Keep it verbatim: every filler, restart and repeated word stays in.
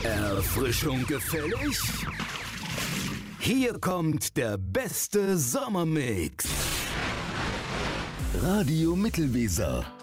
Erfrischung gefällig? Hier kommt der beste Sommermix. Radio Mittelweser.